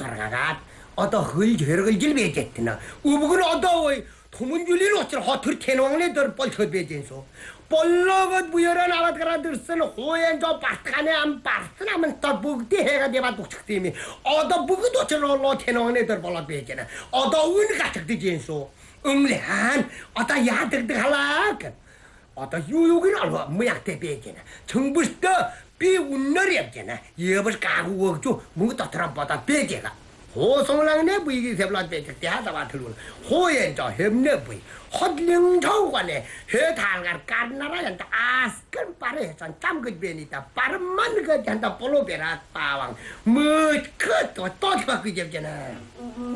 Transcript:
сургагаад одоо хөлж хөргөлж байж яттна. Өвг нь одоо ой түмэнжүлийн учраас хотор тэнвангны дөр болчиход байж гэнсүү. Боллогод буяраа аваад гараад ирсэн хууян жоо бартханы ам барсан амтаа бүгдээ хийгээд яваад бүчихд юм. Одоо бүгд очролоо тэнвангны дөр болоод байж гэнэ. Одоо үн гачигдэж гэнсүү. Хаан одоо яадагдаг халаа гэн. Одоо юуг нь алва мягтай байж гэнэ. Цөмбөртөө би үннээр явж гэнэ. Явж гаагууг ч мөнгө дотроо бодоод байж гэнэ. 호송랑네 부이기 세블라데 대하다와 들고 호연저 협내 부이 헛링저관에 해탈갈 까르나라얀다 아스근 빠르해선 짬그 베니다 빠른만 그 잔다 볼로베라 빠왕 뭐그또 또 그게 없잖아